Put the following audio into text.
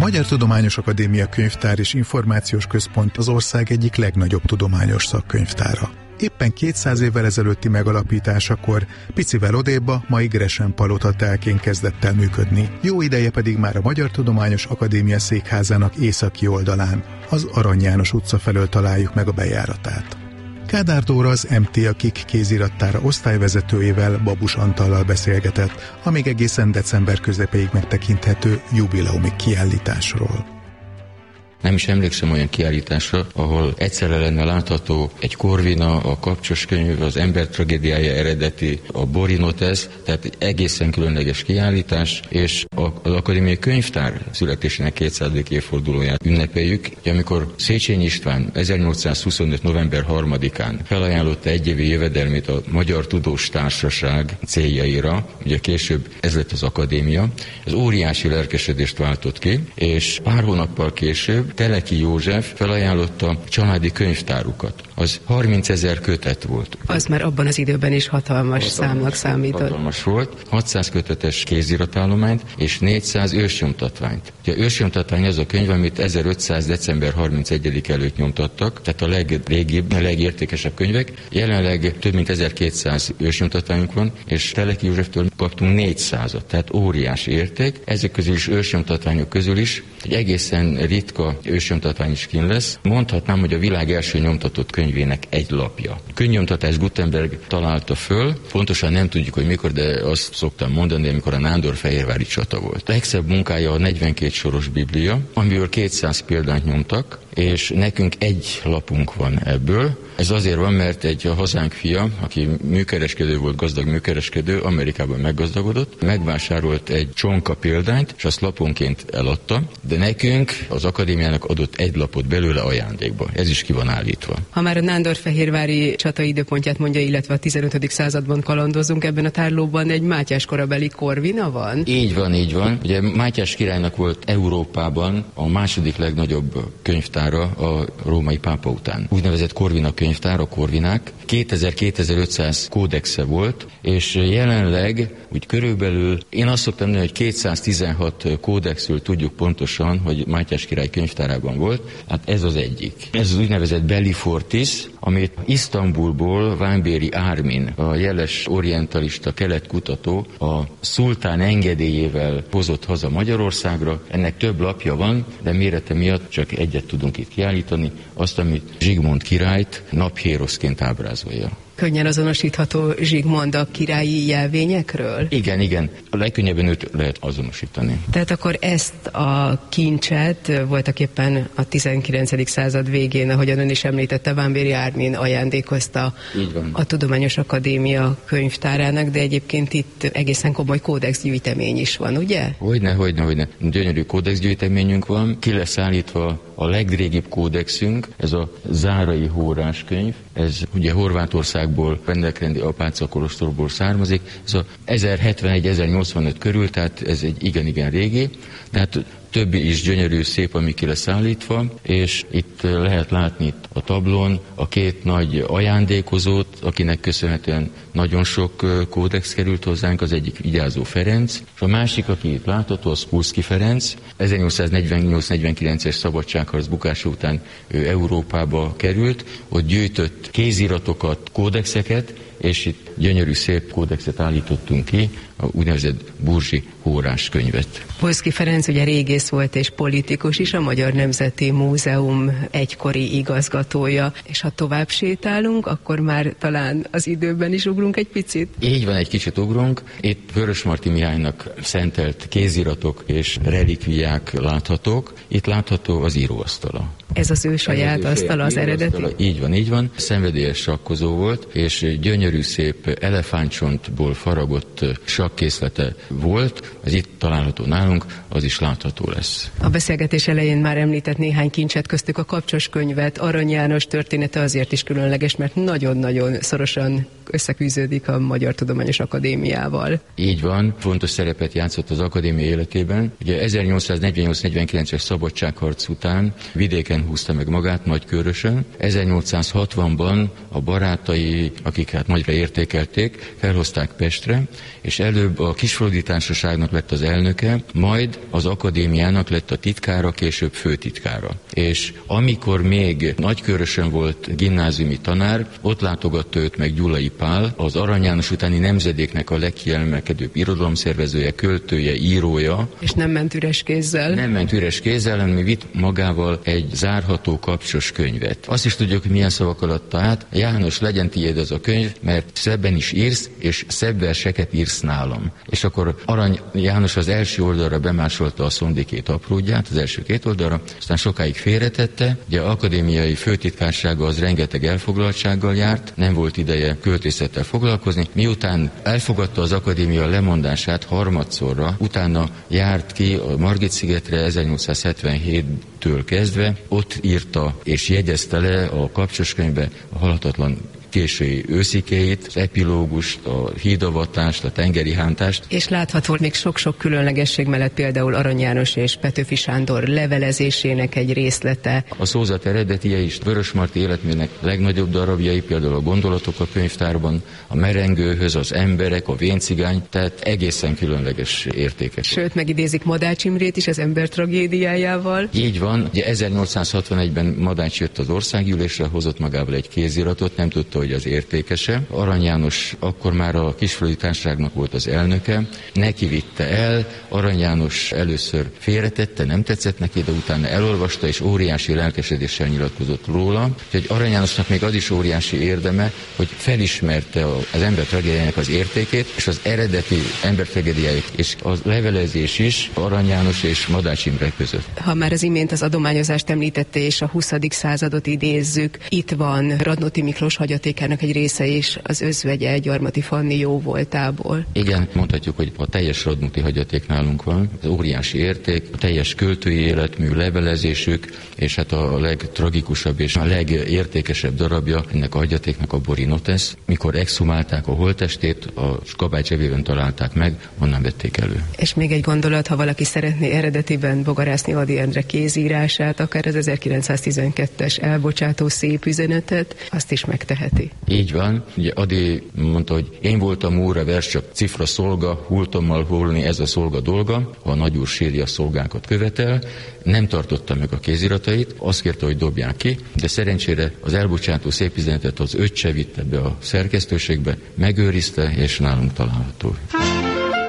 Magyar Tudományos Akadémia Könyvtár és Információs Központ az ország egyik legnagyobb tudományos szakkönyvtára. Éppen 200 évvel ezelőtti megalapításakor picivel odébb a mai Gresen-palota telkén kezdett el működni. Jó ideje pedig már a Magyar Tudományos Akadémia székházának északi oldalán, az Arany János utca felől találjuk meg a bejáratát. Kádár Dóra, az MT a KIK kézirattára osztályvezetőjével, Babus Antallal beszélgetett, amíg egészen december közepéig megtekinthető jubileumi kiállításról. Nem is emlékszem olyan kiállításra, ahol egyszerre lenne látható egy Corvina, a Kapcsos könyv, az Ember tragédiája eredeti, a Borinotesz, tehát egy egészen különleges kiállítás, és az Akadémiai Könyvtár születésének 200. évfordulóját ünnepeljük, amikor Széchenyi István 1825. november 3-án felajánlotta egyévi jövedelmét a Magyar Tudós Társaság céljaira, ugye később ez lett az akadémia, ez óriási lelkesedést váltott ki, és pár hónappal később Teleki József felajánlotta családi könyvtárukat. Az 30 000 kötet volt. Az már abban az időben is hatalmas számnak számított. Hatalmas volt, 600 kötetes kéziratállományt és 400 ősnyomtatványt. Ugye ősnyomtatvány az a könyv, amit 1500. december 31 előtt nyomtattak, tehát a legrégibb, a legértékesebb könyvek. Jelenleg több mint 1200 ősnyomtatványunk van, és Teleki Józseftől kaptunk 400-at, tehát óriási érték. Ezek közül is ősnyomtatványok közül is egy egészen ritka ősnyomtatvány is kint lesz. Mondhatnám, hogy a világ első nyomtatott könyvének egy lapja. Könyvnyomtatás Gutenberg találta föl, pontosan nem tudjuk, hogy mikor, de azt szoktam mondani, amikor a nándorfehérvári csata volt. A legszebb munkája a 42 soros Biblia, amiből 200 példányt nyomtak, és nekünk egy lapunk van ebből. Ez azért van, mert egy hazánk fia, aki műkereskedő volt, gazdag műkereskedő, Amerikában meggazdagodott, megvásárolt egy csonka példányt, és azt laponként eladta, de nekünk az akadémiának adott egy lapot belőle ajándékba. Ez is ki van állítva. Ha már a nándorfehérvári csata időpontját mondja, illetve a 15. században kalandozunk, ebben a tárlóban egy Mátyás korabeli Corvina van? Így van, így van. Ugye Mátyás királynak volt Európában a második legnagyobb könyvtára a római pápa után. Úgynevezett Corvina könyvtár, a Corvinák. 2000-2500 kódexe volt, és jelenleg úgy körülbelül, én azt szoktam mondani, hogy 216 kódexről tudjuk pontosan, hogy Mátyás király könyvtárában volt, hát ez az egyik. Ez az úgynevezett Bellifortis, amit Isztambulból Vámbéry Ármin, a jeles orientalista keletkutató, a szultán engedélyével hozott haza Magyarországra. Ennek több lapja van, de mérete miatt csak egyet tudunk itt kiállítani, azt, amit Zsigmond királyt naphéroszként ábrázolja. Könnyen azonosítható Zsigmond a királyi jelvényekről? Igen. A legkönnyebben őt lehet azonosítani. Tehát akkor ezt a kincset voltaképpen a 19. század végén, ahogyan ön is említette, Vámbéry Ármin ajándékozta a Tudományos Akadémia könyvtárának, de egyébként itt egészen komoly kódexgyűjtemény is van, ugye? Hogyne. Gyönyörű kódexgyűjteményünk van. Ki lesz állítva a legrégibb kódexünk, ez a Zárai Hórás könyv. Ez ugye Horvátországból, Pendelkrendi apáca kolostorból származik. Ez a 1071-1085 körül, tehát ez egy igen régi. Tehát többi is gyönyörű, szép, ami ki lesz állítva, és itt lehet látni a tablón a két nagy ajándékozót, akinek köszönhetően nagyon sok kódex került hozzánk, az egyik Vigyázó Ferenc, és a másik, aki itt látható, az Kulszky Ferenc. 1848-49-es szabadságharc bukása után ő Európába került, ott gyűjtött kéziratokat, kódexeket, és itt gyönyörű szép kódexet állítottunk ki, a úgynevezett Burzsi Hórás könyvet. Kulszky Ferenc ugye régész volt és politikus is, a Magyar Nemzeti Múzeum egykori igazgatója, és ha tovább sétálunk, akkor már talán az időben is ugrunk egy picit? Így van, egy kicsit ugrunk. Itt Vörösmarty Mihálynak szentelt kéziratok és relikviák láthatók. Itt látható az íróasztala. Ez az ő saját asztala, az eredeti? Így van. Szenvedélyes sakkozó volt, és gyönyörű szép elefántcsontból faragott sakkészlete volt. Ez itt található nálunk, az is látható lesz. A beszélgetés elején már említett néhány kincset, köztük a Kapcsos könyvet. Arany János története azért is különleges, mert nagyon-nagyon szorosan összefűződik a Magyar Tudományos Akadémiával. Így van, fontos szerepet játszott az akadémia életében. Ugye 1848-49-es szabadságharc után vidéken húzta meg magát, Nagykőrösön. 1860-ban a barátai, akik nagyra értékelték, felhozták Pestre, és előbb a Kisföldi Társaságnak könyvtárnak lett az elnöke, majd az akadémiának lett a titkára, később főtitkára. És amikor még Nagykőrösön volt gimnáziumi tanár, ott látogatta őt meg Gyulai Pál, az Arany János utáni nemzedéknek a legkiemelkedőbb irodalomszervezője, költője, írója. És nem ment üres kézzel. Nem ment üres kézzel, hanem vitt magával egy zárható kapcsos könyvet. Azt is tudjuk, hogy milyen szavak alatt át. János, legyen tiéd az a könyv, mert szebben is írsz, és szebb verseket írsz nálam. És akkor Arany János az első oldalra bemásolta a Szondikét apródját, az első 2 oldalra, aztán sokáig félretette. Ugye az akadémiai főtitkársága az rengeteg elfoglaltsággal járt, nem volt ideje költészettel foglalkozni. Miután elfogadta az akadémia lemondását harmadszorra, utána járt ki a Margit-szigetre 1877-től kezdve, ott írta és jegyezte le a kapcsos könyvbe a halhatatlan késői őszikéit, az epilógust, a hídavatást, a tengeri hántást. És látható még sok-sok különlegesség mellett például Arany János és Petőfi Sándor levelezésének egy részlete. A szózat eredetie is Vörösmarty életműnek legnagyobb darabjai, például a Gondolatok a könyvtárban, a Merengőhöz, az Emberek, a Véncigány, tehát egészen különleges értékek. Sőt, megidézik Madács Imrét is az Ember tragédiájával. Így van, ugye 1861-ben Madács jött az országgyűlésre, hozott magával egy kéziratot, nem tudta, hogy az értékese. Arany János akkor már a Kisföldi Társaságnak volt az elnöke, neki vitte el, Arany János először félretette, nem tetszett neki, de utána elolvasta, és óriási lelkesedéssel nyilatkozott róla. Úgyhogy Arany Jánosnak még az is óriási érdeme, hogy felismerte az Ember tragédiájának az értékét, és az eredeti Ember tragédiájuk, és a levelezés is Arany János és Madács Imre között. Ha már az imént az adományozást említette, és a 20. századot idézzük, itt van Radnóti Miklós hagyatékának egy része is, az özvegye Gyarmati Fanni jó voltából. Igen, mondhatjuk, hogy a teljes Radnóti hagyaték nálunk van, az óriási érték, a teljes költői életmű, levelezésük, és hát a legtragikusabb és a legértékesebb darabja ennek a hagyatéknak a Borinotes. Mikor exhumálták a holttestét, a kabály zsebében találták meg, onnan vették elő. És még egy gondolat, ha valaki szeretné eredetiben bogarászni Ady Endre kézírását, akár az 1912-es elbocsátó szép üzenetet, azt is megteheti. Így van. Ugye Ady mondta, hogy én voltam úr, a vers csak cifra szolga, hultommal hólni ez a szolga dolga, ha a nagyúr sírja szolgákat követel. Nem tartotta meg a kéziratait, azt kérte, hogy dobják ki, de szerencsére az elbocsátó szép üzenetet az öccse vitte be a szerkesztőségbe, megőrizte, és nálunk található.